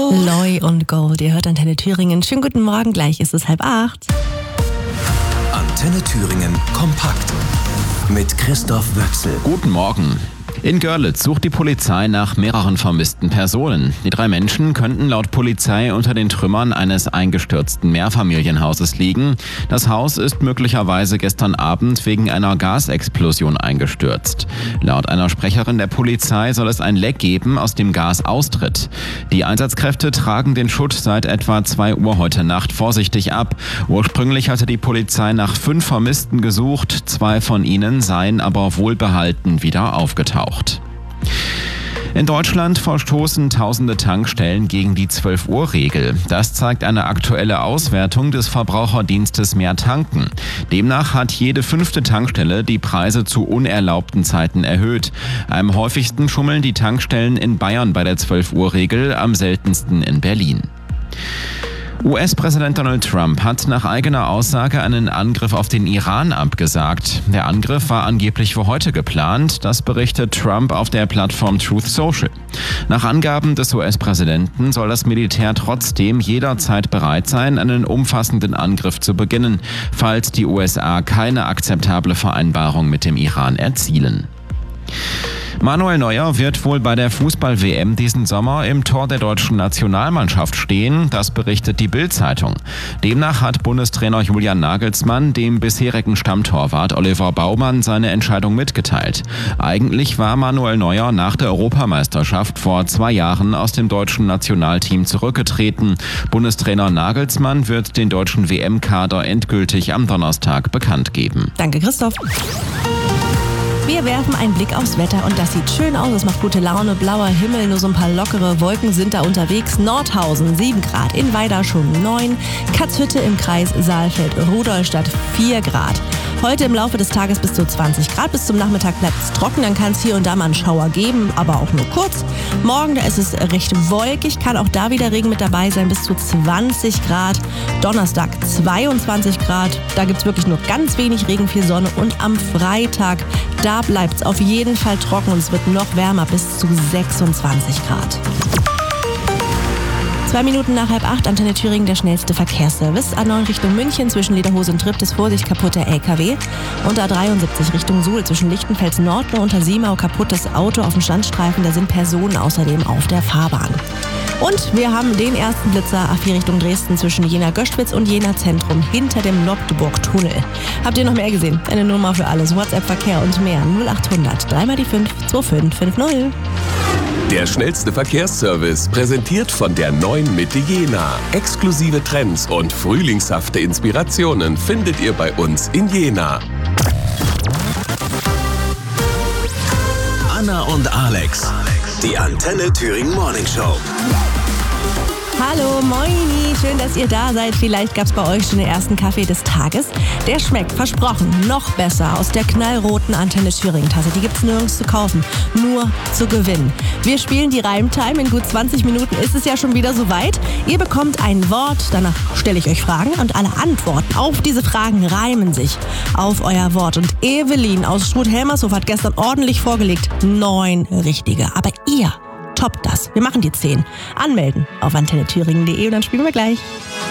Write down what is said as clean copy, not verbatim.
Loy und Gold, ihr hört Antenne Thüringen. Schönen guten Morgen, gleich ist es 7:30. Antenne Thüringen kompakt mit Christoph Wöchsel. Guten Morgen. In Görlitz sucht die Polizei nach mehreren vermissten Personen. Die 3 Menschen könnten laut Polizei unter den Trümmern eines eingestürzten Mehrfamilienhauses liegen. Das Haus ist möglicherweise gestern Abend wegen einer Gasexplosion eingestürzt. Laut einer Sprecherin der Polizei soll es ein Leck geben, aus dem Gas austritt. Die Einsatzkräfte tragen den Schutt seit etwa 2 Uhr heute Nacht vorsichtig ab. Ursprünglich hatte die Polizei nach 5 Vermissten gesucht. 2 von ihnen seien aber wohlbehalten wieder aufgetaucht. In Deutschland verstoßen tausende Tankstellen gegen die 12-Uhr-Regel. Das zeigt eine aktuelle Auswertung des Verbraucherdienstes Mehr Tanken. Demnach hat jede 5. Tankstelle die Preise zu unerlaubten Zeiten erhöht. Am häufigsten schummeln die Tankstellen in Bayern bei der 12-Uhr-Regel, am seltensten in Berlin. US-Präsident Donald Trump hat nach eigener Aussage einen Angriff auf den Iran abgesagt. Der Angriff war angeblich für heute geplant, das berichtet Trump auf der Plattform Truth Social. Nach Angaben des US-Präsidenten soll das Militär trotzdem jederzeit bereit sein, einen umfassenden Angriff zu beginnen, falls die USA keine akzeptable Vereinbarung mit dem Iran erzielen. Manuel Neuer wird wohl bei der Fußball-WM diesen Sommer im Tor der deutschen Nationalmannschaft stehen, das berichtet die Bild-Zeitung. Demnach hat Bundestrainer Julian Nagelsmann dem bisherigen Stammtorwart Oliver Baumann seine Entscheidung mitgeteilt. Eigentlich war Manuel Neuer nach der Europameisterschaft vor 2 Jahren aus dem deutschen Nationalteam zurückgetreten. Bundestrainer Nagelsmann wird den deutschen WM-Kader endgültig am Donnerstag bekannt geben. Danke, Christoph. Wir werfen einen Blick aufs Wetter und das sieht schön aus. Es macht gute Laune, blauer Himmel, nur so ein paar lockere Wolken sind da unterwegs. Nordhausen 7 Grad, in Weida schon 9, Katzhütte im Kreis Saalfeld-Rudolstadt 4 Grad. Heute im Laufe des Tages bis zu 20 Grad, bis zum Nachmittag bleibt es trocken, dann kann es hier und da mal einen Schauer geben, aber auch nur kurz. Morgen, da ist es recht wolkig, kann auch da wieder Regen mit dabei sein, bis zu 20 Grad. Donnerstag 22 Grad, da gibt es wirklich nur ganz wenig Regen, viel Sonne und am Freitag, da bleibt es auf jeden Fall trocken und es wird noch wärmer, bis zu 26 Grad. 2 Minuten nach 7:30, Antenne Thüringen, der schnellste Verkehrsservice. A9 Richtung München, zwischen Lederhose und Tripp ist Vorsicht, kaputter LKW. Und A73 Richtung Suhl, zwischen Lichtenfels-Nord und Untersimau, kaputtes Auto auf dem Standstreifen. Da sind Personen außerdem auf der Fahrbahn. Und wir haben den ersten Blitzer A4 Richtung Dresden zwischen Jena-Göschwitz und Jena-Zentrum hinter dem Nogdeburg-Tunnel. Habt ihr noch mehr gesehen? Eine Nummer für alles, WhatsApp-Verkehr und mehr. 0800 3 mal die 5 2550. Der schnellste Verkehrsservice, präsentiert von der neuen Mitte Jena. Exklusive Trends und frühlingshafte Inspirationen findet ihr bei uns in Jena. Anna und Alex, die Antenne Thüringen Morning Show. Hallo, moini, schön, dass ihr da seid. Vielleicht gab es bei euch schon den ersten Kaffee des Tages. Der schmeckt, versprochen, noch besser aus der knallroten Antenne Thüringen Tasse. Die gibt's nirgends zu kaufen, nur zu gewinnen. Wir spielen die Reimtime. In gut 20 Minuten ist es ja schon wieder soweit. Ihr bekommt ein Wort, danach stelle ich euch Fragen und alle Antworten auf diese Fragen reimen sich auf euer Wort. Und Evelyn aus Struth-Helmershof hat gestern ordentlich vorgelegt. 9 richtige. Aber ihr toppt das. Wir machen die 10. Anmelden auf antennethüringen.de und dann spielen wir gleich.